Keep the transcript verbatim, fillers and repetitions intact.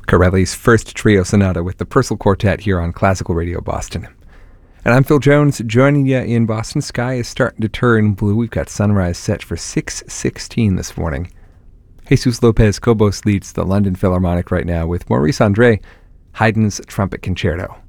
Corelli's first trio sonata with the Purcell Quartet here on Classical Radio Boston. And I'm Phil Jones, joining you in Boston. Sky is starting to turn blue. We've got sunrise set for six sixteen this morning. Jesus Lopez Cobos leads the London Philharmonic right now with Maurice Andre, Haydn's Trumpet Concerto.